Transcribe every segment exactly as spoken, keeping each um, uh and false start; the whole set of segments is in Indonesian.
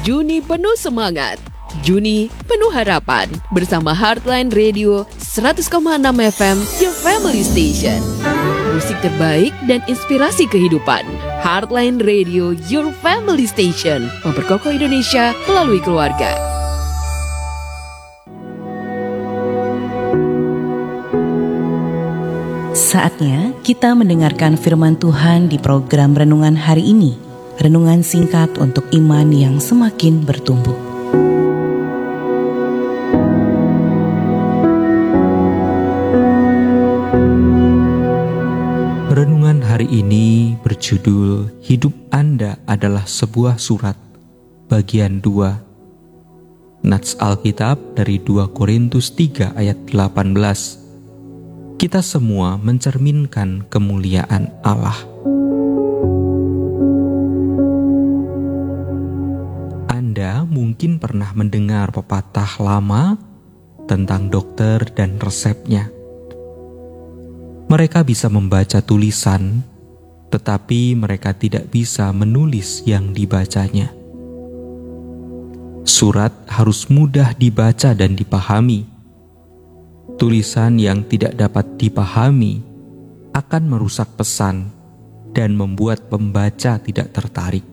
Juni penuh semangat, Juni penuh harapan bersama Heartline Radio seratus koma enam F M, Your Family Station. Musik terbaik dan inspirasi kehidupan. Heartline Radio, Your Family Station, memperkokoh Indonesia melalui keluarga. Saatnya kita mendengarkan firman Tuhan di program Renungan hari ini. Renungan singkat untuk iman yang semakin bertumbuh. Renungan hari ini berjudul Hidup Anda adalah sebuah surat, bagian dua. Nats Alkitab dari dua Korintus tiga ayat delapan belas. Kita semua mencerminkan kemuliaan Allah. Anda mungkin pernah mendengar pepatah lama tentang dokter dan resepnya. Mereka bisa membaca tulisan, tetapi mereka tidak bisa menulis yang dibacanya. Surat harus mudah dibaca dan dipahami. Tulisan yang tidak dapat dipahami akan merusak pesan dan membuat pembaca tidak tertarik.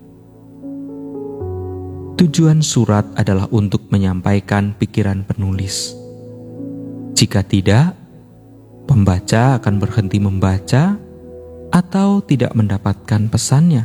Tujuan surat adalah untuk menyampaikan pikiran penulis. Jika tidak, pembaca akan berhenti membaca atau tidak mendapatkan pesannya.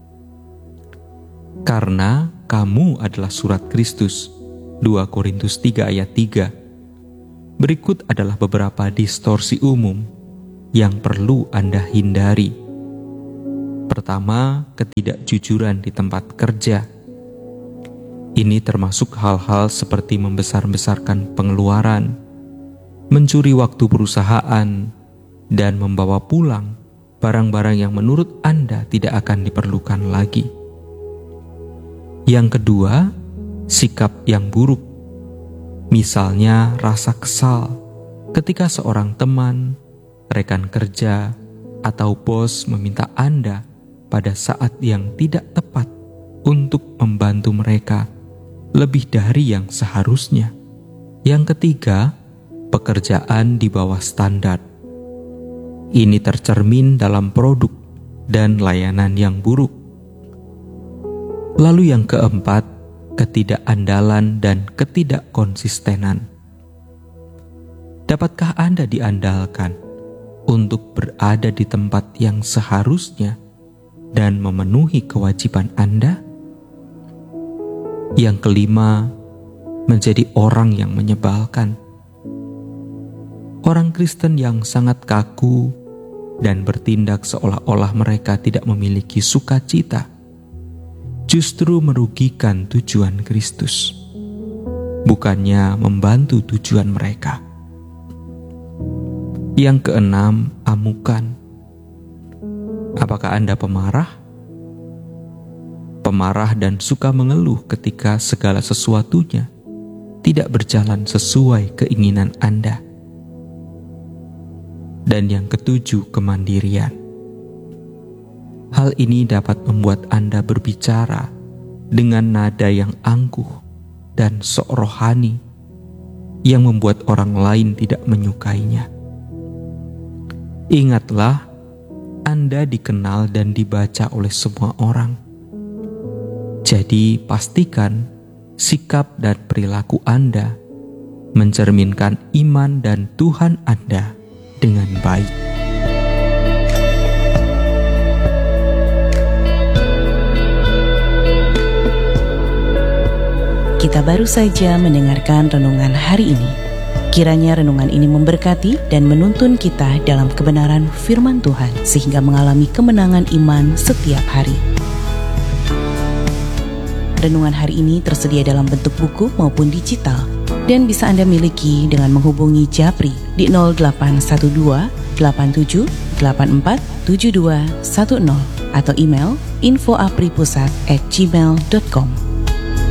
Karena kamu adalah surat Kristus, dua Korintus tiga ayat tiga. Berikut adalah beberapa distorsi umum yang perlu Anda hindari. Pertama, ketidakjujuran di tempat kerja. Ini termasuk hal-hal seperti membesar-besarkan pengeluaran, mencuri waktu perusahaan, dan membawa pulang barang-barang yang menurut Anda tidak akan diperlukan lagi. Yang kedua, sikap yang buruk. Misalnya rasa kesal ketika seorang teman, rekan kerja, atau bos meminta Anda pada saat yang tidak tepat untuk membantu mereka lebih dari yang seharusnya. Yang ketiga, pekerjaan di bawah standar. Ini tercermin dalam produk dan layanan yang buruk. Lalu yang keempat, ketidakandalan dan ketidakkonsistenan. Dapatkah Anda diandalkan untuk berada di tempat yang seharusnya dan memenuhi kewajiban Anda? Yang kelima, menjadi orang yang menyebalkan. Orang Kristen yang sangat kaku dan bertindak seolah-olah mereka tidak memiliki sukacita justru merugikan tujuan Kristus, bukannya membantu tujuan mereka. Yang keenam, amukan. Apakah Anda pemarah? Pemarah dan suka mengeluh ketika segala sesuatunya tidak berjalan sesuai keinginan Anda. Dan yang ketujuh, kemandirian. Hal ini dapat membuat Anda berbicara dengan nada yang angkuh dan sok rohani yang membuat orang lain tidak menyukainya. Ingatlah, Anda dikenal dan dibaca oleh semua orang. Jadi pastikan sikap dan perilaku Anda mencerminkan iman dan Tuhan Anda dengan baik. Kita baru saja mendengarkan renungan hari ini. Kiranya renungan ini memberkati dan menuntun kita dalam kebenaran firman Tuhan sehingga mengalami kemenangan iman setiap hari. Renungan hari ini tersedia dalam bentuk buku maupun digital dan bisa Anda miliki dengan menghubungi Japri di nol delapan satu dua delapan tujuh delapan empat tujuh dua satu nol atau email info apripusat at gmail dot com.